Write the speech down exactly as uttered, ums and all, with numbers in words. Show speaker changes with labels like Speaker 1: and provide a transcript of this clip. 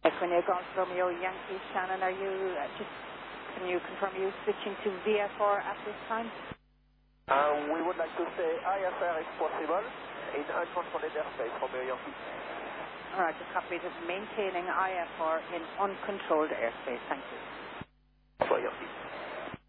Speaker 1: Equinea Golf Romeo Yankee Shannon, are you uh, just can you confirm you switching to V F R at this time?
Speaker 2: Uh, we would like to say I F R if possible in uncontrolled airspace, Romeo Yankee.
Speaker 1: All right, just copy just maintaining I F R in uncontrolled airspace. Thank you.
Speaker 2: Romeo Yankee.